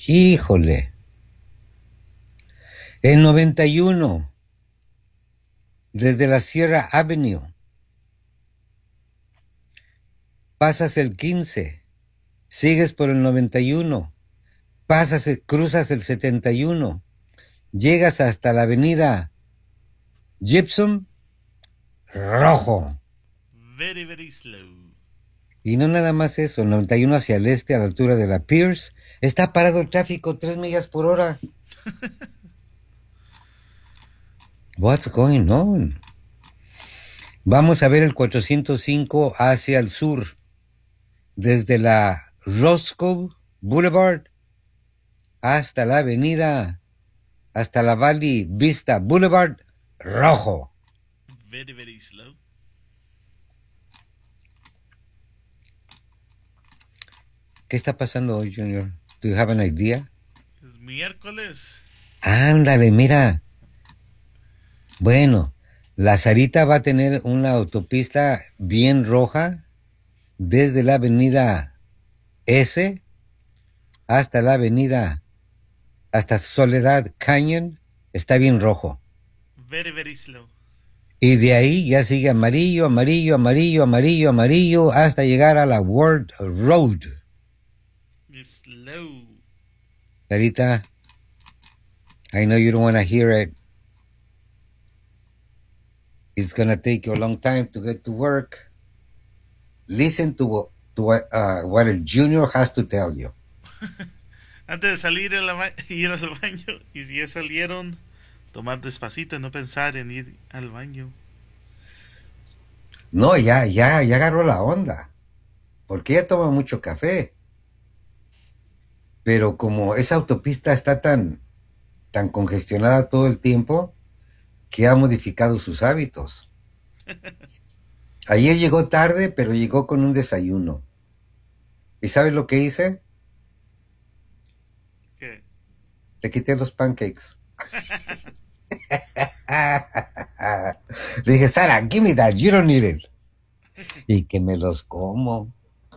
Híjole. El 91, desde la Sierra Avenue, pasas el 15, sigues por el 91, cruzas el 71, llegas hasta la avenida Gibson, rojo. Very, very slow. Y no nada más eso, el 91 hacia el este, a la altura de la Pierce, está parado el tráfico 3 millas por hora. What's going on? Vamos a ver el 405 hacia el sur, desde la Roscoe Boulevard hasta la avenida, hasta la Valley Vista Boulevard, rojo. Very, very slow. ¿Qué está pasando hoy, Junior? Do you have an idea? Es miércoles. Ándale, mira. Bueno, la Sarita va a tener una autopista bien roja desde la avenida S hasta la avenida, hasta Soledad Canyon, está bien rojo. Very, very slow. Y de ahí ya sigue amarillo, amarillo, amarillo, amarillo, amarillo, hasta llegar a la Ward Road. Slow. Sarita, I know you don't want to hear it. It's going to take you a long time to get to work. Listen to what el Junior has to tell you. Antes de salir ir al baño, y si ya salieron, tomar despacito y no pensar en ir al baño. No, ya agarró la onda. Porque ella toma mucho café. Pero como esa autopista está tan congestionada todo el tiempo, que ha modificado sus hábitos. Ayer llegó tarde, pero llegó con un desayuno. ¿Y sabes lo que hice? ¿Qué? Le quité los pancakes. Le dije, Sara, give me that, you don't need it. Y que me los como.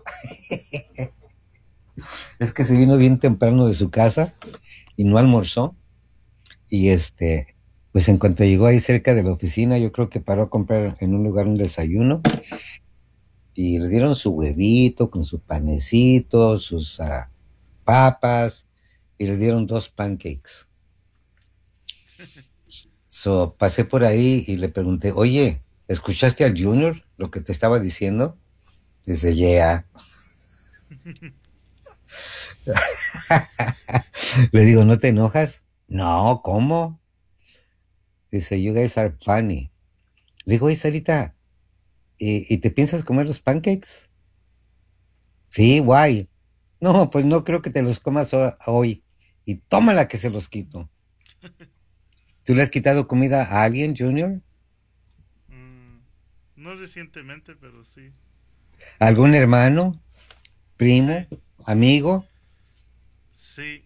Es que se vino bien temprano de su casa y no almorzó. Y pues en cuanto llegó ahí cerca de la oficina, yo creo que paró a comprar en un lugar un desayuno. Y le dieron su huevito con su panecito, sus papas, y le dieron 2 pancakes. Pasé por ahí y le pregunté, oye, ¿escuchaste al Junior lo que te estaba diciendo? Dice, yeah. Le digo, ¿no te enojas? No, ¿cómo? Dice, you guys are funny. Le digo, oye, Sarita, ¿y te piensas comer los pancakes? Sí, guay. No, pues no creo que te los comas hoy. Y tómala que se los quito. ¿Tú le has quitado comida a alguien, Junior? No recientemente, pero sí. ¿Algún hermano? ¿Primo? Sí. ¿Amigo? Sí.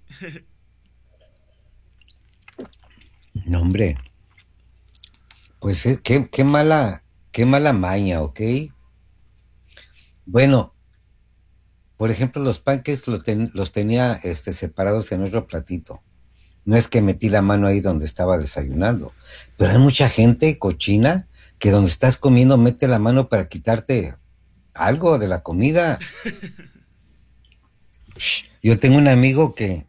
No, hombre. Pues qué mala maña, ¿ok? Bueno, por ejemplo, los pancakes los tenía separados en otro platito. No es que metí la mano ahí donde estaba desayunando, pero hay mucha gente cochina que donde estás comiendo mete la mano para quitarte algo de la comida. Yo tengo un amigo que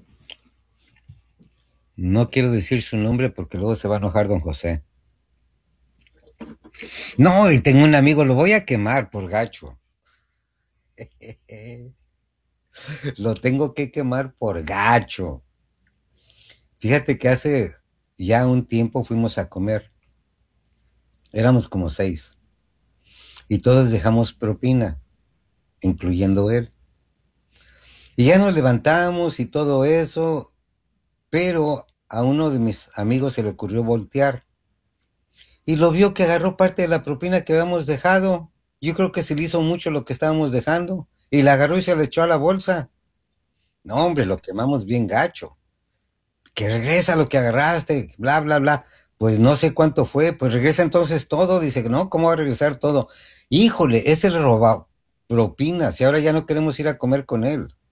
no quiero decir su nombre porque luego se va a enojar don José. No, y tengo un amigo, lo voy a quemar por gacho. Lo tengo que quemar por gacho. Fíjate que hace ya un tiempo fuimos a comer. Éramos como 6. Y todos dejamos propina, incluyendo él. Y ya nos levantamos y todo eso, pero a uno de mis amigos se le ocurrió voltear. Y lo vio que agarró parte de la propina que habíamos dejado. Yo creo que se le hizo mucho lo que estábamos dejando. Y la agarró y se la echó a la bolsa. No, hombre, lo quemamos bien gacho. Que regresa lo que agarraste, bla, bla, bla. Pues no sé cuánto fue, pues regresa entonces todo. Dice, no, ¿cómo va a regresar todo? Híjole, ese le roba propinas y ahora ya no queremos ir a comer con él.